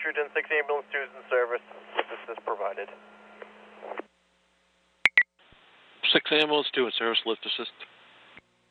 Trojan 6 ambulance 2 is in service. Lift assist provided. 6 ambulance 2 in service, lift assist.